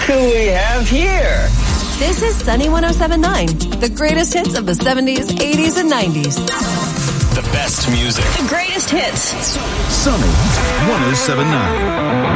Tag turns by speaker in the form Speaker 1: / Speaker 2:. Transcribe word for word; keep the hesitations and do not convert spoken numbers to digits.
Speaker 1: who we have here.
Speaker 2: This is Sunny one oh seven point nine, the greatest hits of the seventies, eighties, and nineties.
Speaker 3: The best music.
Speaker 4: The greatest hits.
Speaker 5: Sunny one oh seven point nine.